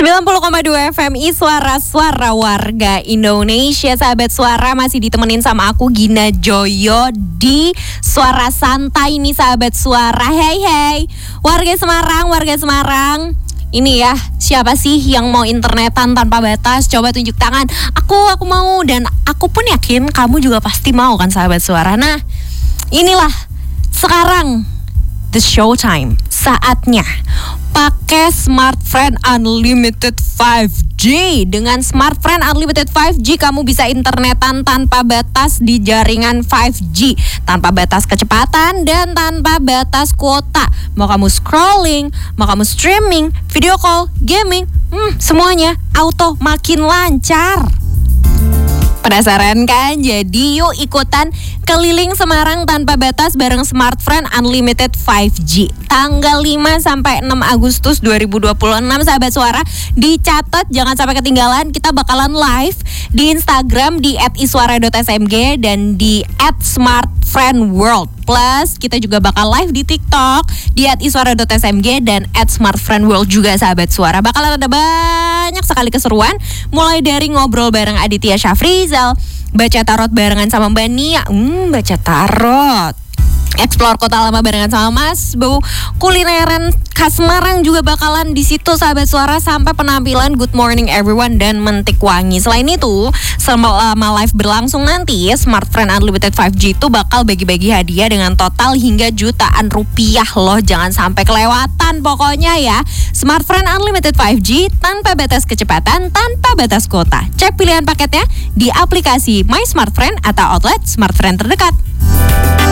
90,2 FMI Suara Warga Indonesia. Sahabat Suara, masih ditemenin sama aku Gina Joyo di Suara Santai nih sahabat Suara. Hey warga Semarang. Ini ya, siapa sih yang mau internetan tanpa batas? Coba tunjuk tangan. Aku mau, dan aku pun yakin kamu juga pasti mau kan sahabat Suara. Nah, inilah sekarang the showtime. Saatnya pakai Smartfren Unlimited 5G. Dengan Smartfren Unlimited 5G kamu bisa internetan tanpa batas di jaringan 5G, tanpa batas kecepatan dan tanpa batas kuota. Mau kamu scrolling, mau kamu streaming, video call, gaming, semuanya auto makin lancar. Penasaran kan? Jadi yuk ikutan keliling Semarang tanpa batas bareng Smartfren Unlimited 5G. Tanggal 5 sampai 6 Agustus 2026 sahabat Suara. Dicatat jangan sampai ketinggalan. Kita bakalan live di Instagram di @iswara.smg dan di @smartfriendworld. Plus kita juga bakal live di TikTok di @iswara.smg dan @smartfriendworld juga sahabat Suara. Bakalan ada banyak sekali keseruan, mulai dari ngobrol bareng Aditya Syafrizal, baca tarot barengan sama Mbak Nia, baca tarot, explore kota lama barengan sama Mas Bau, kulineran khas Semarang juga bakalan di situ sahabat Suara, sampai penampilan Good Morning Everyone dan Mentik Wangi. Selain itu, selama live berlangsung nanti, Smartfren Unlimited 5G itu bakal bagi-bagi hadiah dengan total hingga jutaan rupiah loh. Jangan sampai kelewatan pokoknya ya. Smartfren Unlimited 5G tanpa batas kecepatan, tanpa batas kuota. Cek pilihan paketnya di aplikasi My Smartfren atau outlet Smartfren terdekat.